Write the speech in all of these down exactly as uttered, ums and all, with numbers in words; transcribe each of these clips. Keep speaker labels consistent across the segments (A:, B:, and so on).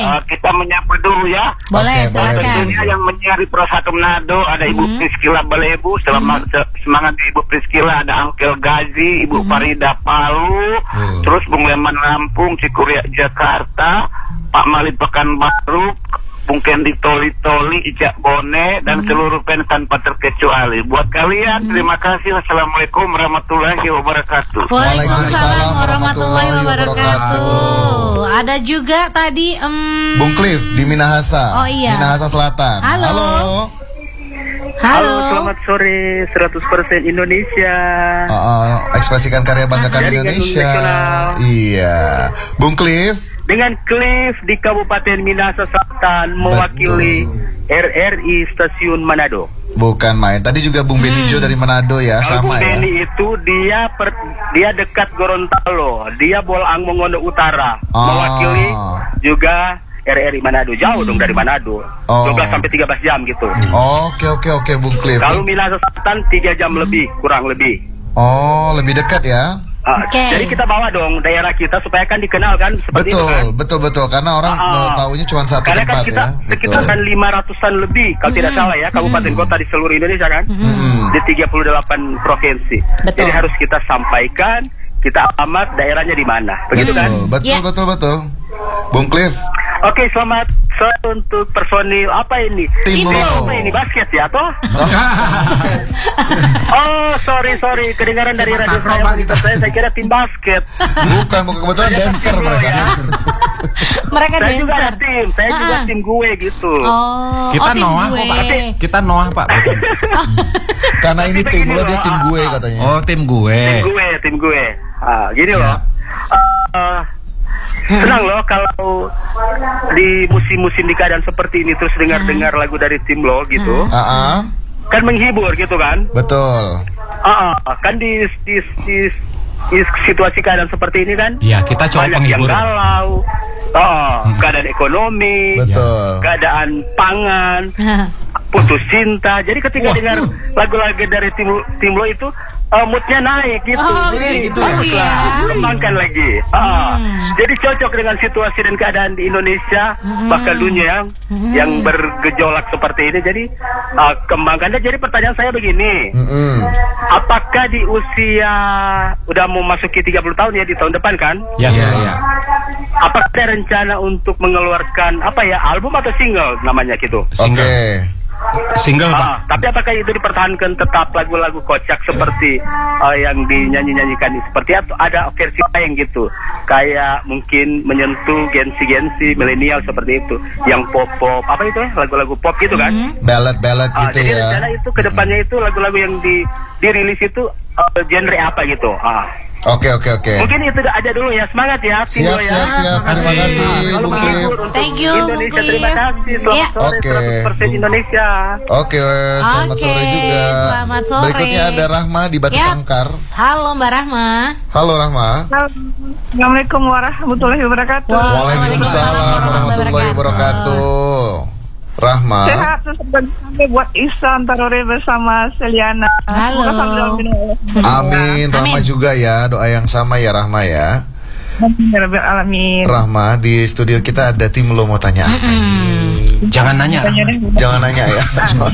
A: uh, kita menyapa dulu ya.
B: Boleh,
C: okay, silakan.
A: Tentunya yang menyari Pro satu Manado ada Ibu mm-hmm. Priskila Balebu. Selamat mm-hmm. semangat Ibu Priskila. Ada Angkel Gazi, Ibu mm-hmm. Farida Palu, mm. terus Bung Leman Lampung, Cikuria Jakarta, Pak Mali Pekanbaru, Bung Kendi Toli Toli, Ijak Bone, dan hmm. seluruh fans tanpa terkecuali. Buat kalian, hmm. terima kasih. Wassalamualaikum warahmatullahi wabarakatuh.
B: Waalaikumsalam warahmatullahi wabarakatuh. Ada juga tadi um...
C: Bung Cliff di Minahasa.
B: Oh iya.
C: Minahasa Selatan.
B: Halo.
C: Halo.
D: Halo, selamat sore, seratus persen Indonesia.
C: Uh, uh, ekspresikan karya banggakan Indonesia. Iya. Bung Cliff.
D: Dengan Cliff di Kabupaten Minahasa Selatan mewakili R R I Stasiun Manado.
C: Bukan main. Tadi juga Bung Benijo hmm. dari Manado ya,
D: Kalau
C: sama
D: Bung
C: ya.
D: Beni itu dia per, dia dekat Gorontalo, dia Bolang Mongondo Utara,
C: oh.
D: mewakili juga R R I Manado. Jauh hmm. dong dari Manado. Oh. dua belas sampai tiga belas jam gitu.
C: Oke oke oke Bung Cliff.
D: Kalau Minahasa Selatan tiga jam lebih, kurang lebih.
C: Oh, lebih dekat ya.
D: Uh, okay. Jadi kita bawa dong daerah kita supaya kan dikenal kan seperti
C: betul,
D: itu kan.
C: Betul, betul, karena orang uh, tahunya cuma satu
D: karena
C: tempat
D: kan kita,
C: ya.
D: Sekitar kan lima ratusan lebih kalau mm-hmm. tidak salah ya kabupaten mm-hmm. kota di seluruh Indonesia kan. Mm-hmm. Di tiga puluh delapan provinsi. Betul. Jadi harus kita sampaikan kita alamat daerahnya di mana. Begitu
C: betul,
D: kan?
C: Betul, yeah. betul, betul. Bung Cliff.
D: Oke, selamat sore untuk personil apa ini?
C: Tim
D: ini apa ini basket ya toh? Oh, sorry sorry, kedengaran dari radio saya, saya saya kira tim basket.
C: Bukan, bukan kebetulan dancer mereka.
D: Ya.
B: Mereka
D: saya
B: dancer.
D: juga ada tim, saya uh-uh. juga tim gue gitu.
B: Oh,
E: kita
B: oh,
E: Noah kok Pak. Kita Noah Pak.
C: Karena ini tim lo, dia tim gue katanya.
E: Oh, tim gue.
D: Tim gue, tim gue. Ah, gini loh. Uh, senang loh kalau di musim-musim di keadaan seperti ini terus dengar-dengar lagu dari tim lo gitu.
C: Uh-uh.
D: Kan menghibur gitu kan?
C: Betul.
D: Uh, kan di, di, di, di situasi keadaan seperti ini kan?
E: Iya, kita coba
D: banyak
E: penghibur.
D: Yang galau. Oh, keadaan ekonomi,
C: betul.
D: Keadaan pangan, putus cinta. Jadi ketika Wah. dengar lagu-lagu dari tim tim lo itu uh, moodnya naik gitu.
B: Oh,
D: Jadi,
B: gitu.
D: Baguslah,
B: Iya.
D: kembangkan lagi.
B: Hmm.
D: Uh, jadi cocok dengan situasi dan keadaan di Indonesia, hmm. bahkan dunia yang hmm. yang bergejolak seperti ini. Jadi uh, kembangkan. Jadi pertanyaan saya begini, hmm. apakah di usia udah mau masuki tiga puluh tahun ya di tahun depan kan?
E: Ya, ya, ya.
D: Apakah ada rencana untuk mengeluarkan apa ya album atau single namanya gitu?
C: Oke. Okay.
E: Single
D: ah,
E: Pak.
D: Tapi apakah itu dipertahankan tetap lagu-lagu kocak seperti uh, yang dinyanyi-nyanyikan seperti atau ada versi lain gitu? Kayak mungkin menyentuh gensi-gensi milenial seperti itu, yang pop-pop apa itu ya lagu-lagu pop gitu kan?
C: Mm-hmm. Ballad-ballad
D: ah,
C: gitu
D: jadi
C: ya. Jadi
D: rencana itu kedepannya itu lagu-lagu yang di dirilis itu uh, genre apa gitu? Ah.
C: Oke oke oke.
D: Mungkin itu aja dulu ya, semangat ya.
C: Siap
D: ya.
C: siap siap. Terima kasih Bung Cliff.
B: Thank you
D: Indonesia,
B: Bung Cliff.
D: Terima kasih. Selamat
B: yeah.
D: sore
C: Oke.
D: seratus persen Indonesia.
C: Oke, selamat
B: Oke,
C: sore juga.
B: Selamat sore.
C: Berikutnya ada Rahma di Batu
B: yep.
C: Sangkar.
B: Halo Mbak Rahma.
C: Halo Rahma.
F: Assalamualaikum warahmatullahi wabarakatuh.
C: Waalaikumsalam warahmatullahi wabarakatuh. Rahma.
F: Sehat sampai buat Ihsan Tarore bersama Seliana.
B: Halo.
C: Amin. Rahma juga ya, doa yang sama ya Rahma ya.
F: Amin.
C: Rahma, di studio kita ada tim lo mau tanya apa nih?
E: Jangan nanya.
C: Jangan nanya ya.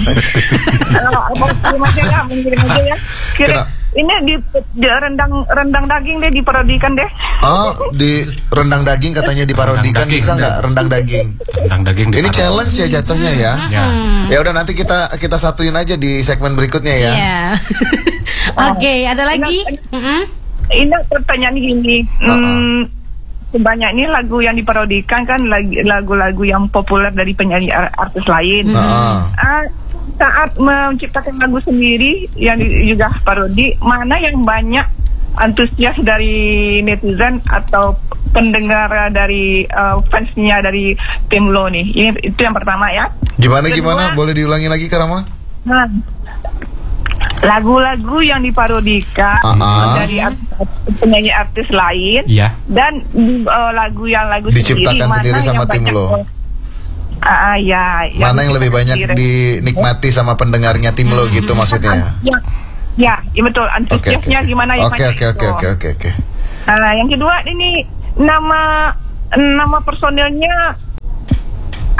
F: Mengirim aja ya, mengirim aja ya. Kira ini di, di rendang rendang daging deh diparodikan deh.
C: Oh, di rendang daging katanya diparodikan, bisa nggak rendang daging?
E: Rendang daging.
C: Ini challenge ya jatuhnya ya.
E: Ya.
C: Ya udah nanti kita kita satuin aja di segmen berikutnya ya.
B: Iya. Oke, ada lagi?
F: Ini pertanyaan gini. Hmm, sebanyak ini lagu yang diparodikan kan lagu-lagu yang populer dari penyanyi artis lain.
C: Uh-uh.
F: Uh, saat menciptakan lagu sendiri yang juga parodi, mana yang banyak antusias dari netizen atau pendengar dari uh, fansnya dari tim lo nih? Ini itu yang pertama ya.
C: Gimana
F: Kedua,
C: gimana? Boleh diulangi lagi Karama?
F: Nah, lagu-lagu yang diparodikan uh-uh. dari art- penyanyi artis lain,
E: yeah.
F: dan uh, lagu yang lagu
C: diciptakan sendiri, sendiri sama tim lo.
F: Uh, ya,
C: mana yang lebih banyak sendiri dinikmati sama pendengarnya tim lo gitu maksudnya?
F: Ya, ya, ya betul. Antusiasnya okay, okay. gimana yang
C: Oke oke oke oke oke oke.
F: Yang kedua ini nama nama personilnya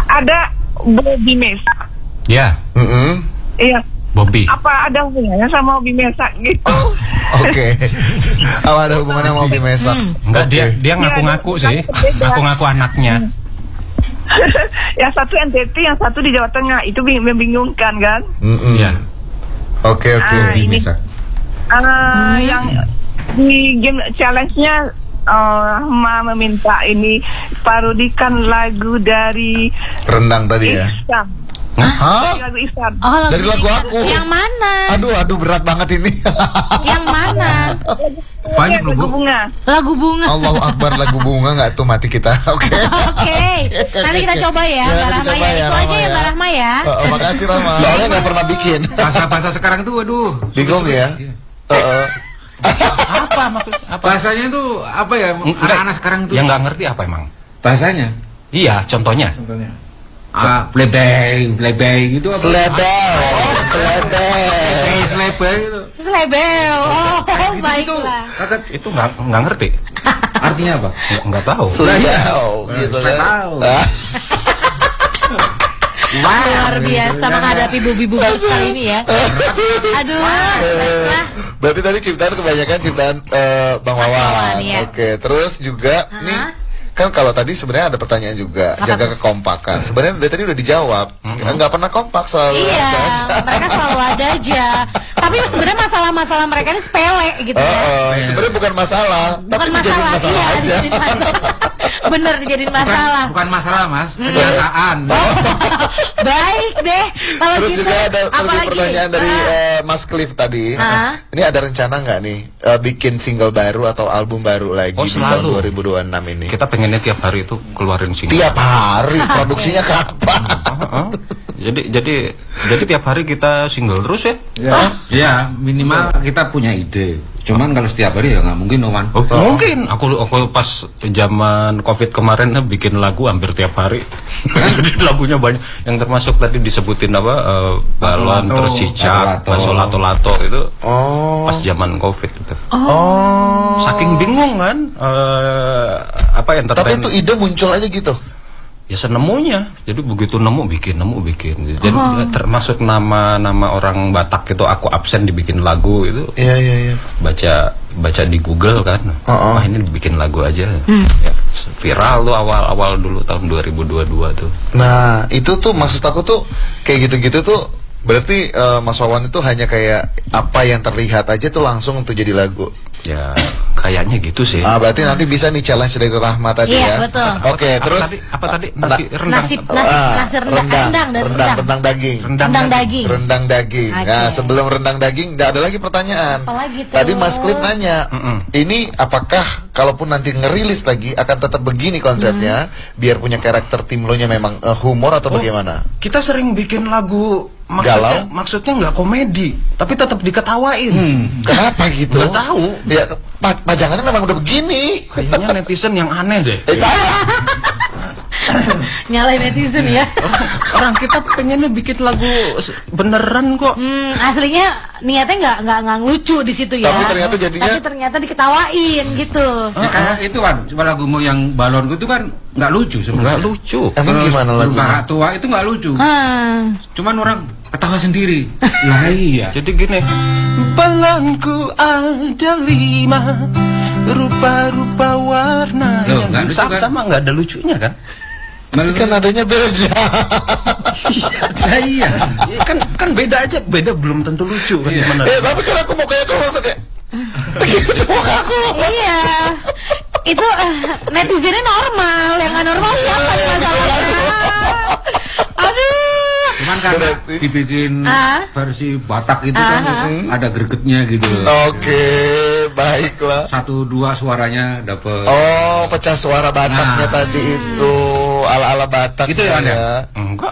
F: ada Bobby Mesa.
E: Ya,
C: Mm-mm.
F: Iya.
E: Bobby.
F: Apa ada hubungannya sama Bobby Mesa gitu?
C: Oke. Apa ada hubungannya sama Bobby Mesa?
E: Enggak, dia
C: Oke.
E: dia ngaku-ngaku
F: Iya,
E: sih.
F: berbeda.
E: Ngaku-ngaku anaknya.
F: Yang satu N T T, yang satu di Jawa Tengah. Itu bing- membingungkan kan?
C: Mm-mm.
E: Iya.
C: Oke oke.
F: Ah, ini uh, yang di game challenge-nya uh, Ma meminta ini parodikan lagu dari
C: Rendang tadi ya.
F: Ihsan.
C: Hah?
F: Dari lagu Ihsan.
B: Oh, lagu
C: Dari lagu
B: Ihsan.
C: aku.
B: Yang mana?
C: Aduh aduh berat banget ini.
B: Yang mana?
E: Banyak
F: lagu
E: loh, Bu.
F: bunga.
B: Lagu bunga.
C: Allahu Akbar, lagu bunga nggak tuh mati kita. Oke.
B: Oke, nanti kita coba ya,
C: Ya,
B: Mbak
C: nanti
B: Rahma
C: coba
B: ya.
C: ya,
B: Itu
C: Rahma
B: aja ya,
C: ya.
B: Mbak Rahma ya.
C: Oh, oh, makasih Rama. Soalnya nggak pernah bikin.
E: Bahasa-bahasa sekarang tuh aduh.
C: Bingung ya. Heeh.
E: Apa maksudnya? Apa?
G: Bahasanya itu apa ya? Anak-anak sekarang itu
E: Yang nggak ngerti apa emang?
G: bahasanya
E: Iya, contohnya.
G: ah, plebei, plebei gitu apa?
C: Seledel, seledel.
G: Plebei, selebei gitu.
B: Selebel. Oh,
G: Kayak gitu,
B: baiklah.
G: Kakak,
E: Itu nggak nggak ngerti.
G: artinya apa?
E: Nggak nggak tahu.
C: Seledel, gitu
G: Saya
C: kan.
G: tahu.
C: Ah,
B: Luar biasa menghadapi bubi-bubi kali ini ya. Aduh. baiklah.
C: Berarti tadi ciptaan kebanyakan ciptaan eh, Bang
B: Mas Wawan,
C: Wawan.
B: iya.
C: Oke, terus juga
B: Hah?
C: nih kan kalau tadi sebenarnya ada pertanyaan juga,
B: Apa
C: jaga
B: tuh?
C: kekompakan. Sebenarnya dari tadi udah dijawab. Nggak pernah kompak selalu
B: Iya,
C: ada aja.
B: mereka selalu ada aja. Tapi sebenarnya masalah-masalah mereka ini sepele gitu
C: Oh,
B: ya.
C: oh, sebenarnya bukan masalah, tapi
B: Bukan
C: dijadiin
B: masalah,
C: masalah
B: iya,
C: aja.
B: dijadiin masalah. Bener dijadiin masalah.
G: Bukan masalah mas, kenyataan.
B: Baik deh. Kalau
C: Terus
B: gitu,
C: juga ada
B: apa
C: lagi
B: lagi?
C: pertanyaan dari
B: Ah.
C: eh, Mas Cliff tadi.
B: Ah.
C: Ini ada rencana nggak nih eh, bikin single baru atau album baru lagi
E: Oh,
C: di tahun
E: selalu.
C: dua ribu dua puluh enam ini?
E: Kita pengennya tiap hari itu keluarin single.
C: Tiap hari produksinya kapan?
E: Heeh. Jadi jadi jadi tiap hari kita single terus ya?
G: Ya minimal kita punya ide. Cuman kalau setiap hari ya nggak mungkin Oman.
E: Oh, mungkin aku aku pas zaman Covid kemarin eh, bikin lagu hampir tiap hari. Jadi lagunya banyak yang termasuk tadi disebutin apa eh, balon
G: Lato-lato.
E: terus cicak,
G: Lato-lato.
E: baso lato-lato itu
C: Oh.
E: pas zaman Covid itu.
C: Oh.
E: Saking bingung kan eh, apa yang
C: Tapi
E: terpen-
C: itu ide muncul aja gitu.
E: ya senemunya. Jadi begitu nemu bikin, nemu bikin. Jadi termasuk nama-nama orang Batak itu aku absen dibikin lagu itu
C: Iya iya iya.
E: baca baca di Google kan.
C: Oh, oh.
E: Wah, ini bikin lagu aja. Ya, viral tuh awal-awal dulu tahun dua ribu dua puluh dua tuh.
C: Nah, itu tuh maksud aku tuh kayak gitu-gitu tuh berarti eh, Mas Wawan itu hanya kayak apa yang terlihat aja tuh langsung untuk jadi lagu.
E: Ya kayaknya gitu sih.
C: Ah, berarti nanti bisa nih challenge dari Rahma tadi
B: Iya,
C: ya.
B: betul.
C: Oke,
E: Apa
C: terus
E: tadi, apa tadi nasi
C: Na-
E: rendang.
B: Nasi
E: apa?
B: nasi
C: Ah,
B: nasi rendang, rendang, dan
C: rendang,
B: rendang.
C: rendang daging.
E: Rendang
B: Rendang
E: daging.
B: daging.
C: Rendang daging.
B: Oke.
C: Nah, sebelum rendang daging, nggak ada lagi pertanyaan.
B: Apa lagi tuh?
C: Tadi Mas Cliff nanya,
E: Mm-mm.
C: ini apakah kalaupun nanti ngerilis lagi akan tetap begini konsepnya, biar punya karakter tim lo nya memang eh, humor atau
E: Oh,
C: bagaimana?
E: Kita sering bikin lagu
C: Galau?
E: maksudnya maksudnya nggak komedi, tapi tetap diketawain.
C: Kenapa gitu?
E: Nggak tahu.
C: Ya, pa- pajangannya memang udah begini.
E: Kayaknya netizen yang aneh deh.
C: Eh, salah.
B: Nyalain netizen ya.
E: Orang kita pengennya bikin lagu s- beneran kok.
B: Hmm, aslinya niatnya nggak nggak nggak lucu di situ ya.
C: Tapi ternyata jadinya-
B: Tapi ternyata diketawain gitu.
G: Ya, kayak itu kan, cuma lagumu yang balon itu kan nggak lucu
E: Nggak
G: sebenarnya.
E: lucu.
C: Emang
G: Terus
C: gimana
G: Berubah
C: lagunya?
G: tua itu nggak lucu.
B: Hmm.
G: Cuman orang ketawa sendiri. Lah iya.
E: Jadi gini, balonku ada lima, rupa-rupa warna.
G: Loh,
E: yang
G: nggak lucu
E: sama,
G: kan?
E: sama nggak ada lucunya kan?
C: Ini kan adanya beda.
G: Lah iya.
E: Ya, kan kan beda aja, beda belum tentu lucu kan
G: Iya.
E: gimana?
C: Eh, tapi kan aku mau kayak kamu masa kayak gitu muka aku.
B: Iya. Itu eh, netizennya normal, yang nggak normal siapa nih masalahnya? Aduh.
G: Cuman karena
C: Berarti-
G: dibikin
B: Ah.
G: versi Batak itu kan
B: Ah.
G: ada gregetnya gitu.
C: Oke, baiklah.
G: Satu dua suaranya dapet.
C: Oh, pecah suara Bataknya
G: Nah.
C: tadi itu ala-ala Batak
G: Gitu ya, Anda?
E: Enggak.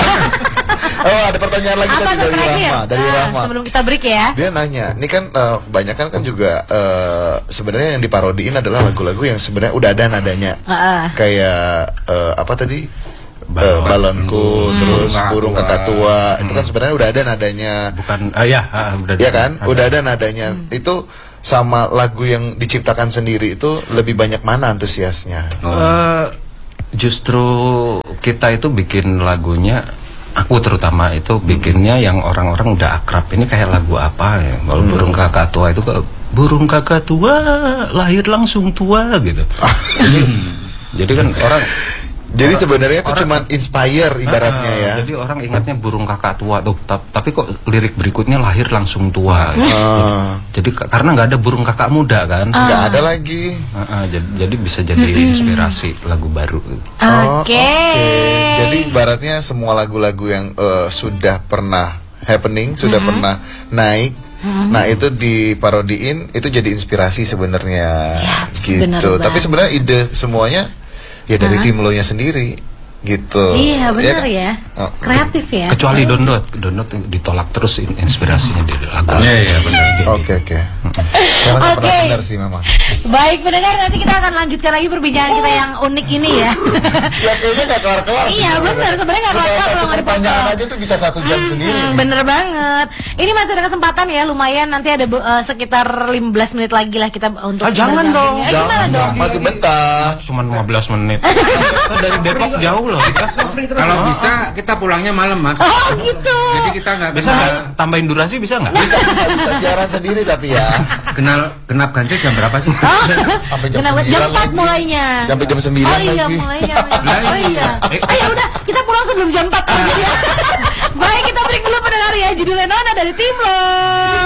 C: Oh, ada pertanyaan lagi
B: Apa
C: tadi
B: tuh
C: dari
B: terakhir?
C: Rahma, dari
B: Ah,
C: Rahma.
B: sebelum kita break ya.
C: Dia nanya, ini kan eh, kebanyakan kan juga eh, sebenarnya yang diparodiin adalah lagu-lagu yang sebenarnya udah ada nadanya.
B: Heeh.
C: Kayak eh, apa tadi? Eh,
E: Balon.
C: balonku, terus
G: Kakak
C: burung
G: tua.
C: kakak tua. Itu kan sebenarnya udah ada nadanya.
E: Bukan, ah, ya, ah, udah.
C: Ya kan? Udah ada nadanya. Itu sama lagu yang diciptakan sendiri itu lebih banyak mana antusiasnya?
G: Oh.
E: Eh, justru kita itu bikin lagunya, aku terutama itu bikinnya yang orang-orang udah akrab. Ini kayak lagu apa ya? Kalau hmm. burung kakak tua itu ke burung kakak tua lahir langsung tua gitu. jadi, jadi kan orang.
C: Jadi sebenarnya itu cuma inspire ibaratnya
E: uh,
C: ya.
E: Jadi orang ingatnya burung kakak tua tuh, tapi kok lirik berikutnya lahir langsung tua. Gitu. Uh. Jadi karena nggak ada burung kakak muda kan?
C: Nggak uh. ada lagi.
E: Uh, uh, jadi, jadi bisa jadi inspirasi lagu baru.
B: Oke. Okay.
C: Oh, okay. Jadi ibaratnya semua lagu-lagu yang uh, sudah pernah happening, sudah uh-huh. pernah naik. Hmm. Nah itu diparodiin, itu jadi inspirasi sebenarnya, ya, gitu. Tapi sebenarnya ide semuanya ya dari uh-huh. tim lo nya sendiri, gitu.
B: Iya benar ya, ya. Oh. Kreatif ya.
E: Kecuali Dondot, Dondot ditolak terus inspirasinya dari lagunya. Iya ya benar.
C: Oke oke. Karena nggak pernah benar sih memang.
B: Baik pendengar, nanti kita akan lanjutkan lagi perbincangan kita yang unik ini ya.
C: Ya kayaknya nggak kelar-kelar sih.
B: Iya benar, sebenarnya nggak kelar-kelar kalau nggak
C: pertanyaan aja tuh bisa satu jam
B: hmm,
C: sendiri.
B: Hmm, bener banget. Ini masih ada kesempatan ya, lumayan nanti ada uh, sekitar lima belas menit lagi lah kita untuk.
E: Ah, jangan dong.
B: Eh, jangan dong.
C: Masih betah.
E: Cuman lima belas menit. Dari Depok jauh loh kita.
G: Kalau bisa kita pulangnya malam mas.
B: Oh gitu.
G: Jadi kita nggak
E: bisa nggak tambahin durasi bisa nggak?
C: Bisa bisa bisa siaran sendiri tapi ya.
G: Kenal genap ganjil jam berapa sih?
C: Sampai jam
B: Kenapa?
C: sembilan
B: Jam empat
C: lagi.
B: mulainya.
C: Sampai jam sembilan
B: oh, iya,
C: lagi.
B: mulainya. Oh iya. Ayo udah, kita pulang sebelum jam empat aja ya. Baik, kita break dulu pendengar ya. Judulnya Nona dari Tim Lo.